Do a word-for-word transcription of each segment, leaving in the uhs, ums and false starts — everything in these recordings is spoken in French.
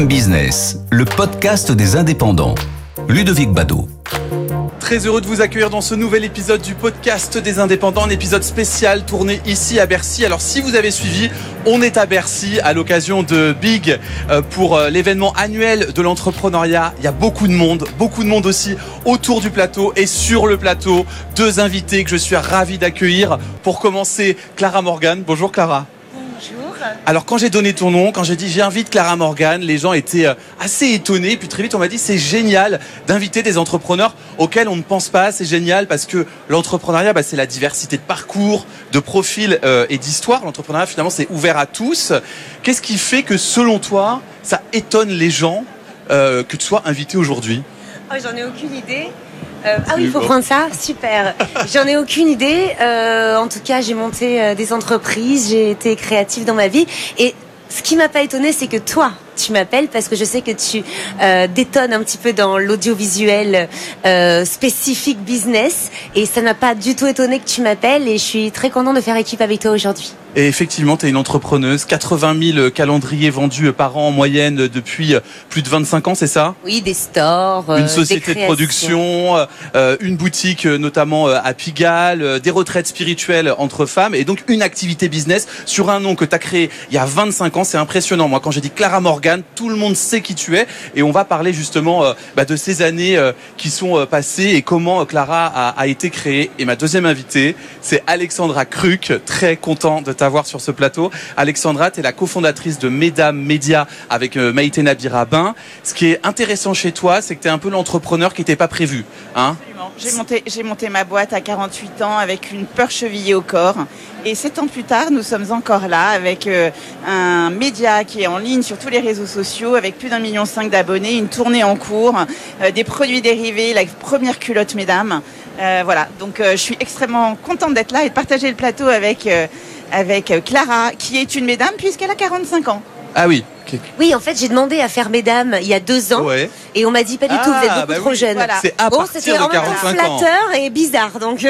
Business, le podcast des indépendants. Ludovic Bado. Très heureux de vous accueillir dans ce nouvel épisode du podcast des indépendants, un épisode spécial tourné ici à Bercy. Alors si vous avez suivi, on est à Bercy à l'occasion de Big pour l'événement annuel de l'entrepreneuriat. Il y a beaucoup de monde, beaucoup de monde aussi autour du plateau et sur le plateau. Deux invités que je suis ravi d'accueillir. Pour commencer, Clara Morgan. Bonjour Clara. Bonjour. Alors quand j'ai donné ton nom, quand j'ai dit j'invite Clara Morgan, les gens étaient assez étonnés. Puis très vite on m'a dit c'est génial d'inviter des entrepreneurs auxquels on ne pense pas. C'est génial parce que l'entrepreneuriat, bah, c'est la diversité de parcours, de profils euh, et d'histoires. L'entrepreneuriat finalement c'est ouvert à tous. Qu'est-ce qui fait que selon toi ça étonne les gens euh, que tu sois invité aujourd'hui ? Oh, j'en ai aucune idée. Euh, ah oui, il faut prendre ça, super. J'en ai aucune idée. Euh, en tout cas, j'ai monté euh, des entreprises, j'ai été créative dans ma vie. Et ce qui m'a pas étonnée, c'est que toi, tu m'appelles parce que je sais que tu euh, détonnes un petit peu dans l'audiovisuel euh, spécifique business. Et ça n'a pas du tout étonné que tu m'appelles. Et je suis très contente de faire équipe avec toi aujourd'hui. Et effectivement, tu es une entrepreneuse, quatre-vingt mille calendriers vendus par an en moyenne depuis plus de vingt-cinq ans, c'est ça ? Oui, des stores, une société de production, euh, une boutique notamment à Pigalle, des retraites spirituelles entre femmes et donc une activité business sur un nom que tu as créé il y a vingt-cinq ans. C'est impressionnant. Moi, quand j'ai dit Clara Morgan, tout le monde sait qui tu es et on va parler justement euh, bah, de ces années euh, qui sont euh, passées et comment euh, Clara a, a été créée. Et ma deuxième invitée, c'est Alexandra Cruc, très content de t'avoir sur ce plateau. Alexandra, tu es la cofondatrice de Mesdames Média avec euh, Maïté Nabir-Rabin. Ce qui est intéressant chez toi, c'est que tu es un peu l'entrepreneur qui n'était pas prévu. Hein ? Absolument. J'ai monté, j'ai monté ma boîte à quarante-huit ans avec une peur chevillée au corps. Et sept ans plus tard, nous sommes encore là avec euh, un média qui est en ligne sur tous les réseaux sociaux avec plus d'un million cinq d'abonnés, une tournée en cours, euh, des produits dérivés, la première culotte Mesdames. Euh, voilà, donc euh, je suis extrêmement contente d'être là et de partager le plateau avec, euh, avec Clara, qui est une Mesdame puisqu'elle a quarante-cinq ans. Ah oui. Oui, en fait, j'ai demandé à faire Mesdames il y a deux ans ouais. et on m'a dit pas du tout, ah, vous êtes beaucoup bah trop oui. jeune. Voilà. C'est à bon, partir c'était de en même temps quarante-cinq ans. flatteur et bizarre, donc.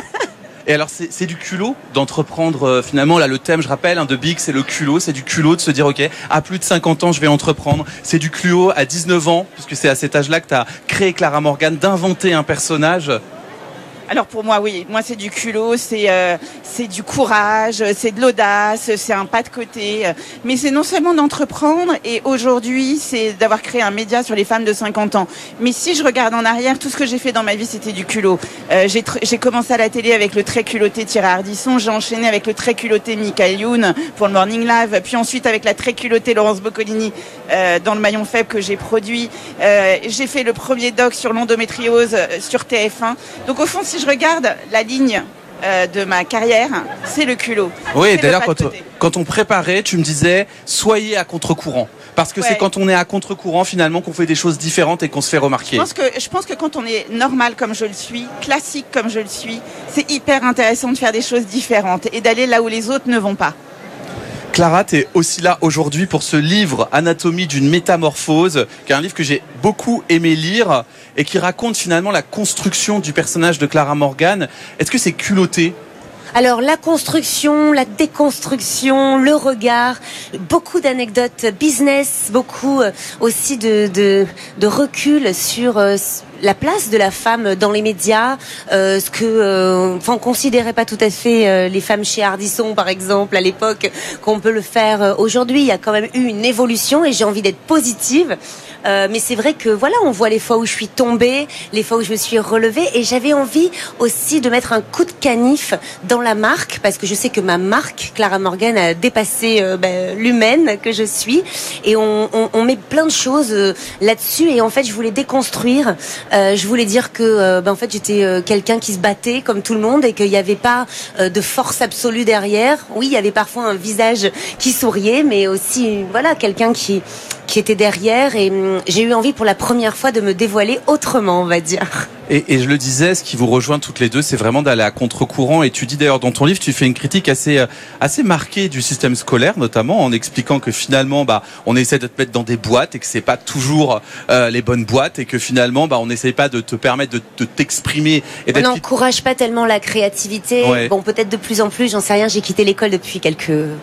Et alors, c'est, c'est du culot d'entreprendre, euh, finalement, là, le thème, je rappelle, hein, de Big, c'est le culot, c'est du culot de se dire, ok, à plus de cinquante ans, je vais entreprendre. C'est du culot à dix-neuf ans, puisque c'est à cet âge-là que tu as créé Clara Morgan, d'inventer un personnage. Alors pour moi, oui, moi c'est du culot, c'est euh, c'est du courage, c'est de l'audace, c'est un pas de côté. Mais c'est non seulement d'entreprendre et aujourd'hui, c'est d'avoir créé un média sur les femmes de cinquante ans. Mais si je regarde en arrière, tout ce que j'ai fait dans ma vie, c'était du culot. Euh, j'ai, tr- j'ai commencé à la télé avec le très culotté Thierry Ardisson, j'ai enchaîné avec le très culotté Michael Youn pour le Morning Live, puis ensuite avec la très culottée Laurence Boccolini euh, dans le maillon faible que j'ai produit. Euh, j'ai fait le premier doc sur l'endométriose euh, sur T F un. Donc au fond, si je regarde la ligne euh, de ma carrière, c'est le culot. Oui, c'est d'ailleurs, quand, quand on préparait, tu me disais, soyez à contre-courant. Parce que ouais. c'est quand on est à contre-courant, finalement, qu'on fait des choses différentes et qu'on se fait remarquer. Je pense que, je pense que quand on est normal comme je le suis, classique comme je le suis, c'est hyper intéressant de faire des choses différentes et d'aller là où les autres ne vont pas. Clara, tu es aussi là aujourd'hui pour ce livre Anatomie d'une métamorphose, qui est un livre que j'ai beaucoup aimé lire et qui raconte finalement la construction du personnage de Clara Morgan. Est-ce que c'est culotté ? Alors la construction, la déconstruction, le regard, beaucoup d'anecdotes business, beaucoup aussi de, de, de recul sur euh, la place de la femme dans les médias, euh, ce que, euh, enfin, on considérait pas tout à fait euh, les femmes chez Ardisson, par exemple, à l'époque, qu'on peut le faire euh, aujourd'hui. Il y a quand même eu une évolution et j'ai envie d'être positive. Euh, mais c'est vrai que voilà, on voit les fois où je suis tombée, les fois où je me suis relevée, et j'avais envie aussi de mettre un coup de canif dans la marque, parce que je sais que ma marque, Clara Morgan, a dépassé euh, ben, l'humaine que je suis, et on, on, on met plein de choses euh, là-dessus, et en fait, je voulais déconstruire. Euh, je voulais dire que, euh, ben, en fait, j'étais euh, quelqu'un qui se battait comme tout le monde, et qu'il n'y avait pas euh, de force absolue derrière. Oui, il y avait parfois un visage qui souriait, mais aussi, voilà, quelqu'un qui qui était derrière, et hum, j'ai eu envie pour la première fois de me dévoiler autrement, on va dire. Et, et je le disais, ce qui vous rejoint toutes les deux, c'est vraiment d'aller à contre-courant. Et tu dis d'ailleurs dans ton livre, tu fais une critique assez assez marquée du système scolaire, notamment en expliquant que finalement, bah, on essaie de te mettre dans des boîtes et que c'est pas toujours euh, les bonnes boîtes, et que finalement, bah, on n'essaye pas de te permettre de, de t'exprimer. Et on n'encourage pas tellement la créativité. Ouais. Bon, peut-être de plus en plus, j'en sais rien. J'ai quitté l'école depuis quelques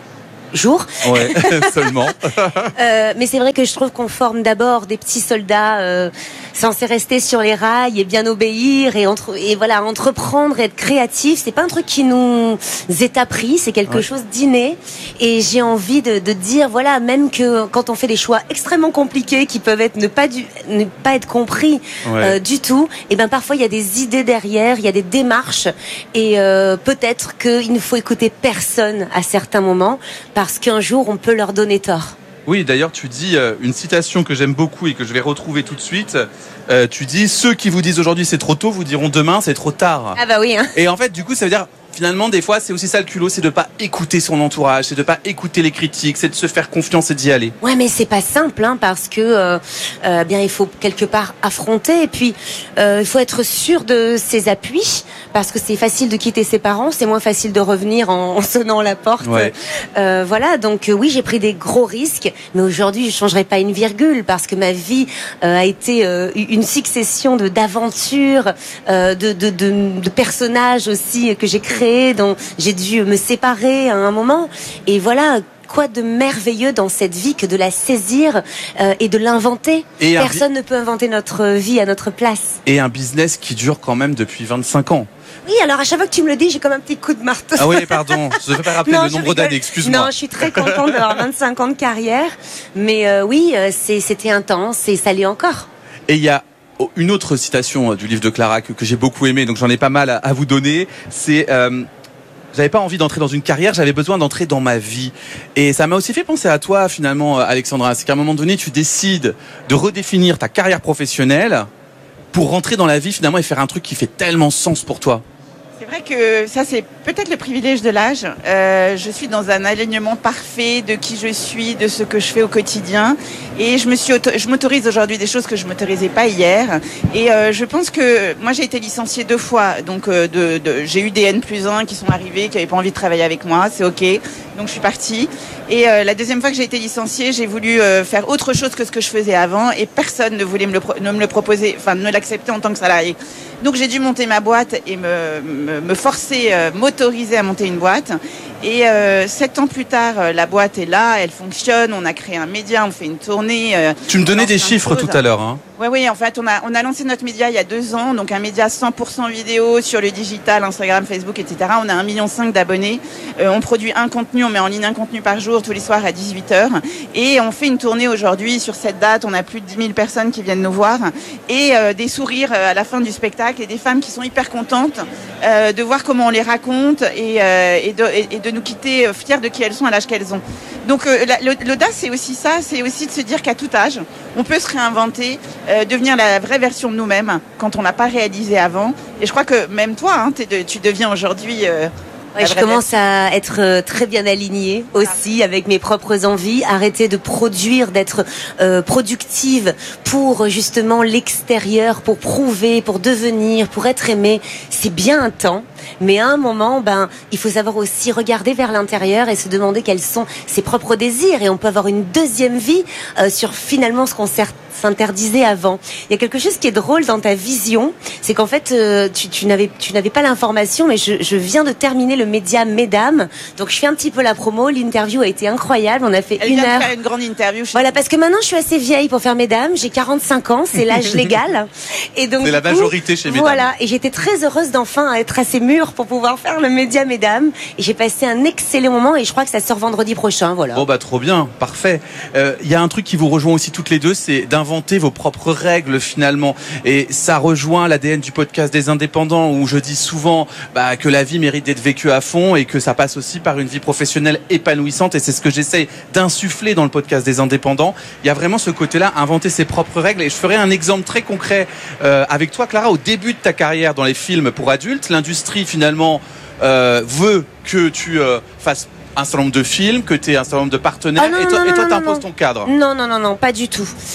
jours. Ouais, seulement. euh, mais c'est vrai que je trouve qu'on forme d'abord des petits soldats euh, censés rester sur les rails et bien obéir et, entre, et voilà, entreprendre et être créatif. C'est pas un truc qui nous est appris, c'est quelque ouais. chose d'inné. Et j'ai envie de, de dire, voilà, même que quand on fait des choix extrêmement compliqués qui peuvent être ne pas, du, ne pas être compris ouais. euh, du tout, et ben parfois il y a des idées derrière, il y a des démarches et euh, peut-être qu'il ne faut écouter personne à certains moments parce qu'un jour on peut leur donner tort. Oui, d'ailleurs, tu dis euh, une citation que j'aime beaucoup et que je vais retrouver tout de suite. Euh, tu dis, ceux qui vous disent aujourd'hui c'est trop tôt, vous diront demain c'est trop tard. Ah bah oui. Hein. Et en fait, du coup, ça veut dire, finalement, des fois, c'est aussi ça le culot, c'est de pas écouter son entourage, c'est de pas écouter les critiques, c'est de se faire confiance et d'y aller. Ouais, mais c'est pas simple, hein, parce que euh, euh, bien, il faut quelque part affronter, et puis euh, il faut être sûr de ses appuis, parce que c'est facile de quitter ses parents, c'est moins facile de revenir en, en sonnant la porte. Ouais. Euh, voilà, donc euh, oui, j'ai pris des gros risques, mais aujourd'hui, je changerai pas une virgule, parce que ma vie euh, a été euh, une succession de d'aventures, euh, de, de, de, de personnages aussi que j'ai créés, dont j'ai dû me séparer à un moment. Et voilà, quoi de merveilleux dans cette vie que de la saisir euh, et de l'inventer. Et Personne vi- ne peut inventer notre vie à notre place. Et un business qui dure quand même depuis vingt-cinq ans. Oui, alors à chaque fois que tu me le dis, j'ai comme un petit coup de marteau. Ah oui, pardon, je ne vais pas rappeler non, le nombre d'années, excuse-moi. Non, je suis très contente d'avoir vingt-cinq ans de carrière. Mais euh, oui, c'est, c'était intense et ça l'est encore. Et il y a une autre citation du livre de Clara que, que j'ai beaucoup aimé, donc j'en ai pas mal à, à vous donner. C'est euh, j'avais pas envie d'entrer dans une carrière, j'avais besoin d'entrer dans ma vie. Et ça m'a aussi fait penser à toi finalement, Alexandra. C'est qu'à un moment donné, tu décides de redéfinir ta carrière professionnelle pour rentrer dans la vie finalement et faire un truc qui fait tellement sens pour toi. C'est vrai que ça, c'est peut-être le privilège de l'âge. Euh, je suis dans un alignement parfait de qui je suis, de ce que je fais au quotidien. Et je me suis auto- je m'autorise aujourd'hui des choses que je ne m'autorisais pas hier. Et euh, je pense que moi, j'ai été licenciée deux fois. Donc, euh, de, de, j'ai eu des N plus un qui sont arrivés, qui n'avaient pas envie de travailler avec moi. C'est OK. Donc, je suis partie. Et euh, la deuxième fois que j'ai été licenciée, j'ai voulu euh, faire autre chose que ce que je faisais avant. Et personne ne voulait me le, pro- ne me le proposer, enfin, ne l'accepter en tant que salarié. Donc, j'ai dû monter ma boîte et me, me, me forcer, euh, m'autoriser à monter une boîte. Et euh, sept ans plus tard, euh, la boîte est là, elle fonctionne, on a créé un média, on fait une tournée. Euh, tu me donnais des chiffres tout à l'heure. Hein. Oui, oui, en fait, on a, on a lancé notre média il y a deux ans, donc un média cent pour cent vidéo sur le digital, Instagram, Facebook, et cetera. On a un virgule cinq million d'abonnés. Euh, on produit un contenu, on met en ligne un contenu par jour, tous les soirs à dix-huit heures. Et on fait une tournée aujourd'hui sur cette date. On a plus de dix mille personnes qui viennent nous voir. Et euh, des sourires à la fin du spectacle et des femmes qui sont hyper contentes euh, de voir comment on les raconte et, euh, et, de, et, et de nous quitter euh, fiers de qui elles sont à l'âge qu'elles ont. Donc euh, la, l'audace, c'est aussi ça, c'est aussi de se dire qu'à tout âge, on peut se réinventer, euh, devenir la vraie version de nous-mêmes quand on n'a pas réalisé avant. Et je crois que même toi, hein, t'es de, tu deviens aujourd'hui... Euh, Ouais, je commence à être très bien alignée aussi avec mes propres envies, arrêter de produire, d'être euh, productive pour justement l'extérieur, pour prouver, pour devenir, pour être aimée. C'est bien un temps, mais à un moment, ben, il faut savoir aussi regarder vers l'intérieur et se demander quels sont ses propres désirs. Et on peut avoir une deuxième vie euh, sur finalement ce qu'on s'interdisait avant. Il y a quelque chose qui est drôle dans ta vision, c'est qu'en fait, euh, tu, tu n'avais, tu n'avais pas l'information, mais je, je viens de terminer le média Mesdames, donc je fais un petit peu la promo. L'interview a été incroyable, on a fait Elle une vient heure. De faire une grande interview. Voilà, parce que maintenant je suis assez vieille pour faire Mesdames, j'ai quarante-cinq ans, c'est l'âge légal, et donc c'est la coup, majorité chez Mesdames. Voilà, et j'étais très heureuse d'enfin être assez mûre pour pouvoir faire le média Mesdames, et j'ai passé un excellent moment, et je crois que ça sort vendredi prochain. Voilà. Bon bah trop bien, parfait. Il euh, y a un truc qui vous rejoint aussi toutes les deux, c'est d'inventer vos propres règles finalement, et ça rejoint l'A D N du podcast des indépendants où je dis souvent bah, que la vie mérite d'être vécue à fond et que ça passe aussi par une vie professionnelle épanouissante, et c'est ce que j'essaye d'insuffler dans le podcast des indépendants. Il y a vraiment ce côté-là, inventer ses propres règles, et je ferai un exemple très concret euh, avec toi, Clara. Au début de ta carrière dans les films pour adultes, l'industrie finalement euh, veut que tu euh, fasses un certain nombre de films, que tu aies un certain nombre de partenaires, ah non, et toi, non, et toi non, t'imposes non. ton cadre. Non, non, non, non, pas du tout.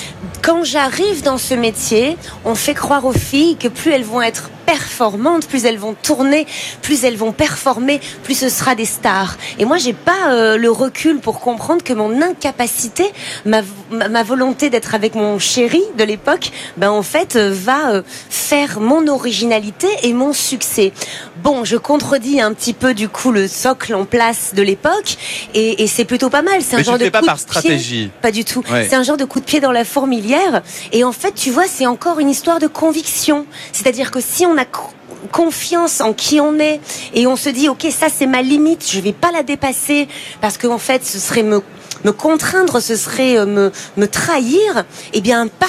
quand j'arrive dans ce métier, on fait croire aux filles que plus elles vont être performantes, plus elles vont tourner, plus elles vont performer, plus ce sera des stars. Et moi, j'ai pas euh, le recul pour comprendre que mon incapacité, ma, ma, ma volonté d'être avec mon chéri de l'époque, ben en fait, euh, va euh, faire mon originalité et mon succès. Bon, je contredis un petit peu du coup le socle en place de l'époque, et, et c'est plutôt pas mal. C'est un Mais genre tu le de fais pas coup par de stratégie. pied. Pas du tout. Ouais. C'est un genre de coup de pied dans la fourmilière. Et en fait, tu vois, c'est encore une histoire de conviction. C'est-à-dire que si on a confiance en qui on est et on se dit ok, ça c'est ma limite, je vais pas la dépasser parce qu'en fait ce serait me me contraindre, ce serait me me trahir, et eh bien par